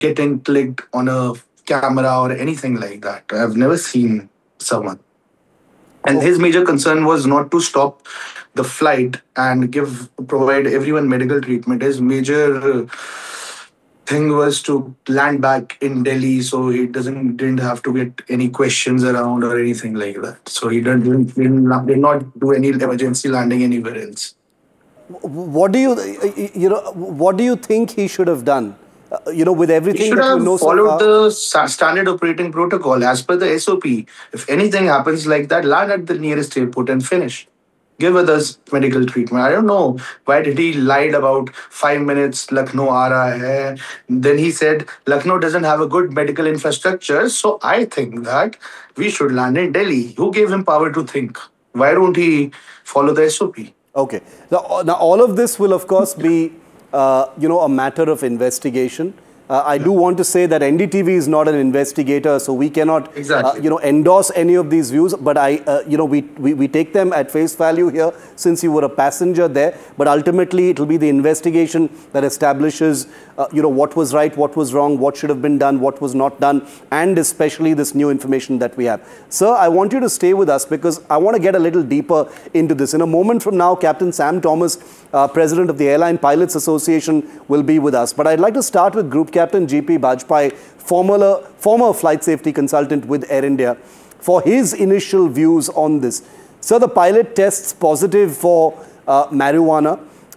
getting clicked on a camera or anything like that. I've never seen someone. And his Okay. major concern was not to stop the flight and provide everyone medical treatment. His major thing was to land back in Delhi, so he didn't have to get any questions around or anything like that. So he did not do any emergency landing anywhere else. What do you, what do you think he should have done? With He everything should that you have know so followed far. the standard operating protocol as per the SOP. If anything happens like that, land at the nearest airport and finish. Give others medical treatment. I don't know why did he lied about 5 minutes. Lucknow aa raha hai. Then he said Lucknow doesn't have a good medical infrastructure. So I think that we should land in Delhi. Who gave him power to think? Why don't he follow the SOP? Okay. Now, all of this will, of course, be, a matter of investigation. I Yeah, do want to say that NDTV is not an investigator, so we cannot, exactly. endorse any of these views. But we take them at face value here, since you were a passenger there. But ultimately, it will be the investigation that establishes, what was right, what was wrong, what should have been done, what was not done, and especially this new information that we have. Sir, I want you to stay with us because I want to get a little deeper into this. In a moment from now, Captain Sam Thomas, President of the Airline Pilots Association, will be with us. But I'd like to start with Group Captain GP Bajpai, former flight safety consultant with Air India, for his initial views on this. So the pilot tests positive for marijuana.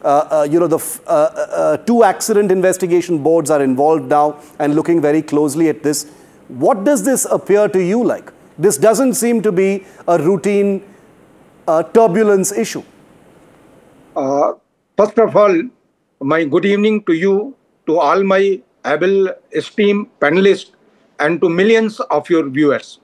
The two accident investigation boards are involved now and looking very closely at this. What does this appear to you like? This doesn't seem to be a routine turbulence issue. Uh, First of all, my good evening to you, to all my able esteemed panelists, and to millions of your viewers.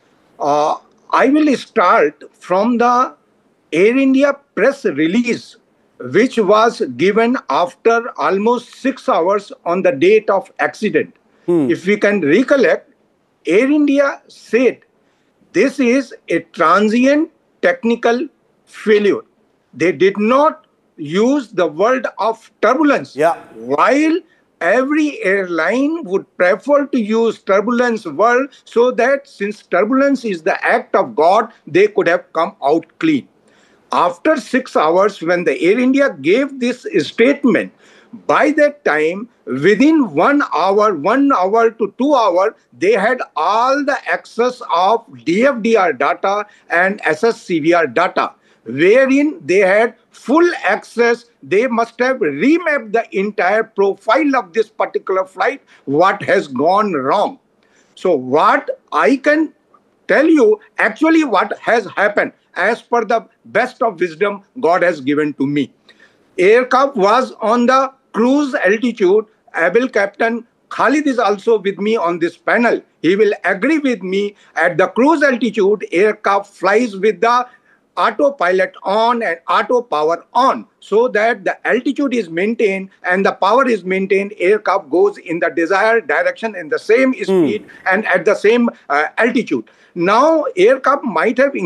Uh, I will start from the Air India press release, which was given after almost 6 hours on the date of accident. If we can recollect, Air India said this is a transient technical failure. They did not use the word of turbulence, Yeah. while every airline would prefer to use turbulence word, so that since turbulence is the act of God, they could have come out clean. After 6 hours, when the Air India gave this statement, by that time, within 1 hour, 1 hour to 2 hours, they had all the access of DFDR data and SSCVR data, wherein they had full access. They must have remapped the entire profile of this particular flight, what has gone wrong. So what I can tell you actually what has happened as per the best of wisdom God has given to me. Aircraft was on the cruise altitude. Able Captain Khalid is also with me on this panel. He will agree with me. At the cruise altitude, aircraft flies with the autopilot on and auto power on, so that the altitude is maintained and the power is maintained. Aircraft goes in the desired direction in the same speed and at the same altitude. Now aircraft might have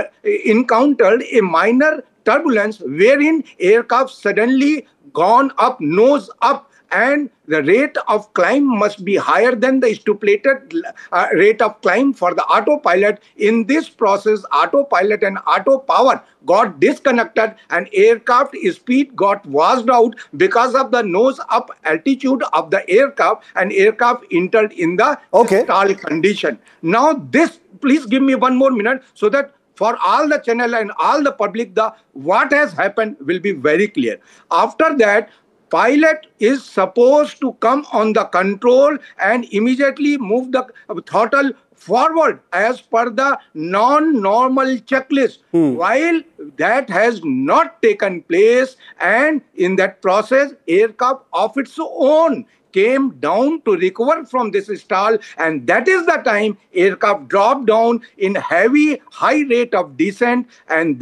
encountered a minor turbulence, wherein aircraft suddenly gone up, nose up, and the rate of climb must be higher than the stipulated rate of climb for the autopilot. In this process, autopilot and auto power got disconnected and aircraft speed got washed out because of the nose up altitude of the aircraft, and aircraft entered in the Okay. stall condition. Now this, please give me one more minute so that for all the channel and all the public, the what has happened will be very clear. After that, pilot is supposed to come on the control and immediately move the throttle forward as per the non-normal checklist, while that has not taken place, and in that process aircraft of its own came down to recover from this stall, and that is the time aircraft dropped down in heavy high rate of descent, and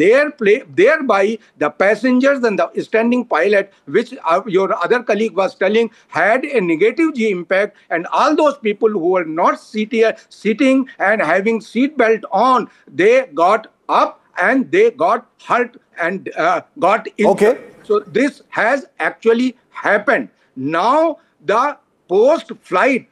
thereby the passengers and the standing pilot, which your other colleague was telling, had a negative G impact, and all those people who were not sitting and having seat belt on, they got up and they got hurt and got injured. Okay. So this has actually happened. Now the post flight